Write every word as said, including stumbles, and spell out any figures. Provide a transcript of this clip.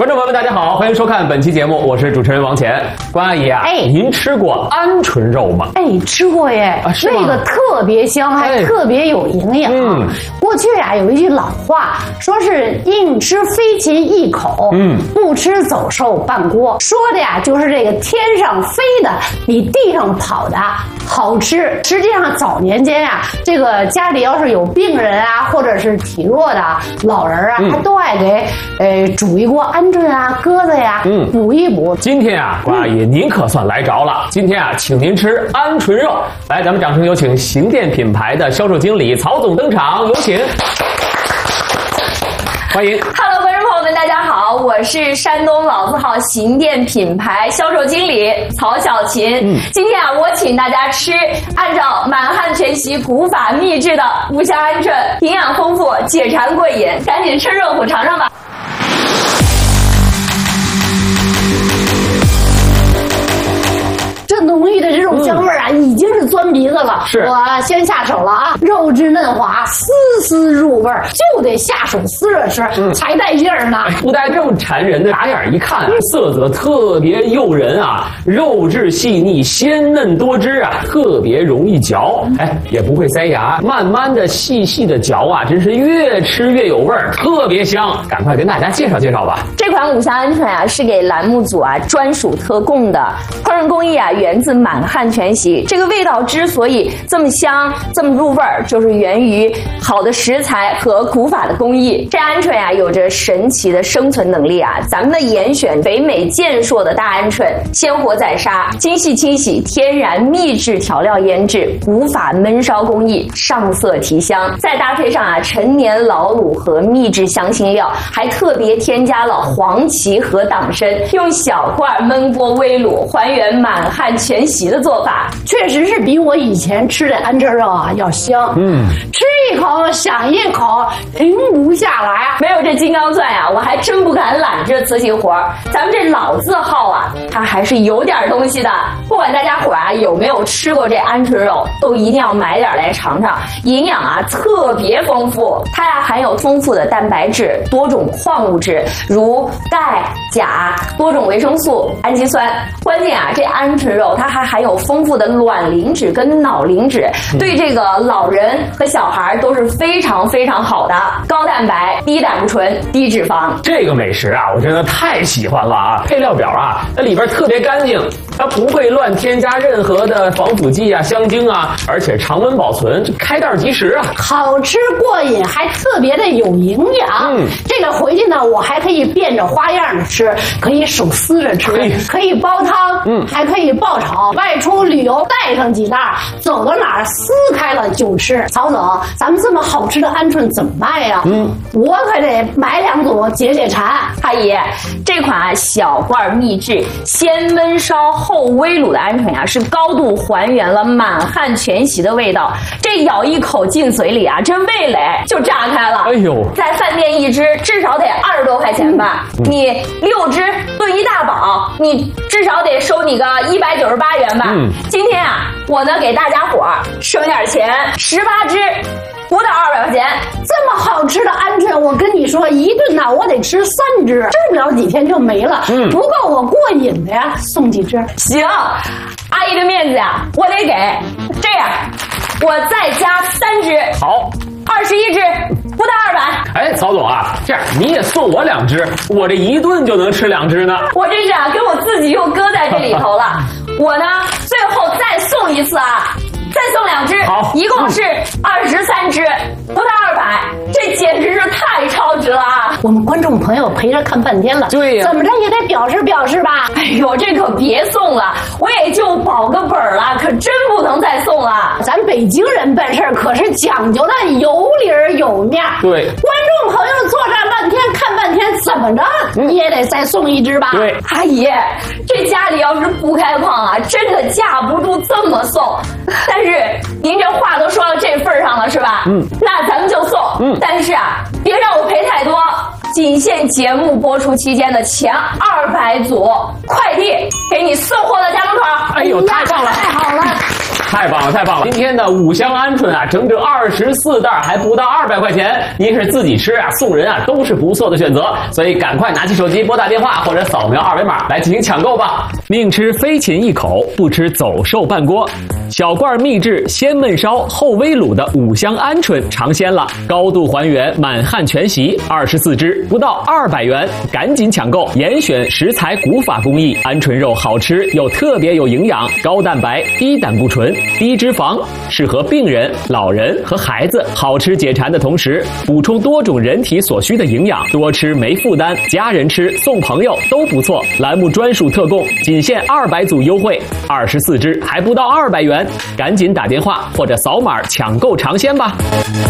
观众朋友们，大家好，欢迎收看本期节目，我是主持人王乾。关阿姨啊，哎，您吃过鹌鹑肉吗？ 哎，吃过耶，啊、那个特别香，还特别有营养。嗯，过去啊有一句老话，说是硬吃飞禽一口，嗯，不吃走兽半锅，说的呀就是这个天上飞的比地上跑的好吃。实际上早年间啊，这个家里要是有病人啊，或者是体弱的老人啊，他、嗯、都爱给呃煮一锅鹌鹑啊、鸽子呀，嗯，补一补。 今天啊，关阿姨、嗯、您可算来着了。今天啊，请您吃鹌鹑肉。来，咱们掌声有请行店品牌的销售经理曹总登场，有请。欢迎 ，Hello， 观众朋友们，大家好，我是山东老字号行店品牌销售经理曹小琴。嗯，今天啊，我请大家吃按照满汉全席古法秘制的五香鹌鹑，营养丰富，解馋过瘾，赶紧趁热乎尝尝吧。 浓郁的这种香味啊、嗯，已经是钻鼻子了。 是， 我先下手了啊！肉质嫩滑，丝丝入味儿，就得下手撕着吃、嗯、才带劲儿呢。 不带这么馋人的，打眼一看、啊，色泽特别诱人啊，肉质细腻，鲜嫩多汁啊，特别容易嚼，哎，也不会塞牙，慢慢的、细细的嚼啊，真是越吃越有味儿，特别香。赶快跟大家介绍介绍吧。 这款五香鹌鹑啊，是给栏目组啊专属特供的，烹饪工艺啊原。源自满汉全席，这个味道之所以这么香、这么入味儿，就是源于好的食材和古法的工艺。这鹌鹑啊，有着神奇的生存能力啊！咱们的严选肥美健硕的大鹌鹑，鲜活宰杀，精细清洗，天然秘制调料腌制，古法焖烧工艺，上色提香。再搭配上啊陈年老卤和秘制香辛料，还特别添加了黄芪和党参，用小罐焖锅煨卤，还原满汉全席的做法， 确实是比我以前吃的鹌鹑肉啊要香。嗯，吃一口想一口，停不下来。 没有这金刚钻呀、啊，我还真不敢揽这瓷器活。咱们这老字号啊，它还是有点东西的。不管大家伙啊有没有吃过这鹌鹑肉，都一定要买点来尝尝，营养啊特别丰富。它呀含有丰富的蛋白质、多种矿物质，如钙、钾、多种维生素、氨基酸。关键啊，这鹌鹑肉它还含有丰富的卵磷脂跟脑磷脂，对这个老人和小孩都是非常非常好的，高蛋白、低胆固醇、低脂肪。 这个美食啊，我真的太喜欢了啊！配料表啊，它里边特别干净，它不会乱添加任何的防腐剂啊、香精啊，而且常温保存，开袋即食啊， 好吃过瘾，还特别的有营养。嗯，这个回去呢，我还可以变着花样的吃，可以手撕着吃，可以煲汤，嗯，还可以爆炒。外出旅游带上几袋，走到哪儿撕开了就吃。曹总，咱们这么好吃的鹌鹑怎么卖呀？嗯，我可得买两组解解馋。 阿姨，这款小罐秘制先焖烧后煨卤的鹌鹑呀、啊，是高度还原了满汉全席的味道。这咬一口进嘴里啊，这味蕾就炸开了。哎呦，在饭店一只至少得二十多块钱吧？嗯、你六只炖一大饱，你至少得收你个一百九十八元吧。嗯，今天啊，我呢给大家伙儿省点钱，十八只。不到二百块钱， 这么好吃的鹌鹑，我跟你说，一顿呐，我得吃三只，吃不了几天就没了。嗯，不够我过瘾的呀，送几只。 行，阿姨的面子呀，我得给。这样，我再加三只。 好， 二十一只，不到二百。 哎，曹总啊，这样你也送我两只，我这一顿就能吃两只呢。 我这是啊，给我自己又搁在这里头了。我呢，最后再送一次啊。再送两只，好，一共是二十三只，不到二百，这简直是太超值了啊！ 我们观众朋友陪着看半天了， 对呀、啊， 怎么着也得表示表示吧？ 哎呦，这可别送了，我也就保个本了，可真不能再送了。 咱北京人办事可是讲究的有理有面。 对， 观众朋友坐这半天看半天，怎么着、嗯、你也得再送一只吧？ 对， 阿姨，这家里要是不开矿啊，真的架不住这么送。但是您这话都说到这份上了，是吧？嗯，那咱们就送。嗯，但是啊，别让我赔太多，仅限节目播出期间的前二百组快递给你送货到家门口。 哎呦，太棒了， 太好了！ 太棒了，太棒了！今天的五香鹌鹑啊，整整二十四袋，还不到二百块钱。您是自己吃啊，送人啊，都是不错的选择。所以赶快拿起手机拨打电话或者扫描二维码来进行抢购吧。 宁吃飞禽一口，不吃走兽半锅。小罐秘制先焖烧后微卤的五香鹌鹑尝鲜了，高度还原满汉全席，二十四只，不到二百元，赶紧抢购！严选食材，古法工艺，鹌鹑肉好吃又特别有营养，高蛋白、低胆固醇、低脂肪，适合病人、老人和孩子。好吃解馋的同时，补充多种人体所需的营养，多吃没负担，家人吃、送朋友都不错。栏目专属特供，仅限二百组优惠，二十四只，还不到二百元。赶紧打电话或者扫码抢购尝鲜吧。